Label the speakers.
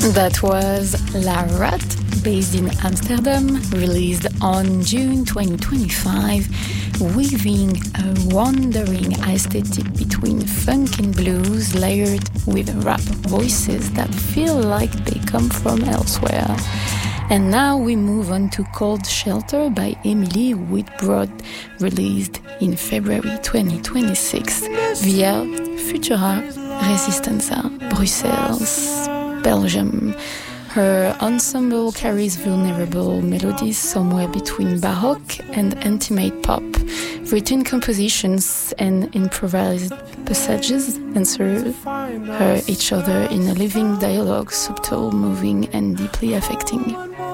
Speaker 1: That was La Rat, based in Amsterdam, released on June 2025, weaving a wandering aesthetic between funk and blues layered with rap voices that feel like they come from elsewhere. And now we move on to Cold Shelter by Emily Whitbroad, released in February 2026 via Futura Resistenza, Brussels, Belgium. Her ensemble carries vulnerable melodies somewhere between baroque and intimate pop. Written compositions and improvised passages answer each other in a living dialogue, subtle, moving, and deeply affecting.